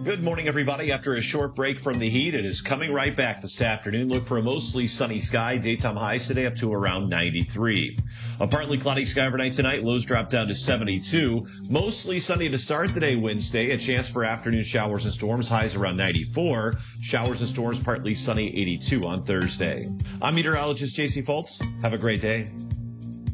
Good morning, everybody. After a short break from the heat, it is coming right back this afternoon. Look for a mostly sunny sky. Daytime highs today up to around 93. A partly cloudy sky overnight tonight. Lows drop down to 72. Mostly sunny to start today, Wednesday. A chance for afternoon showers and storms. Highs around 94. Showers and storms partly sunny, 82 on Thursday. I'm meteorologist JC Foltz. Have a great day.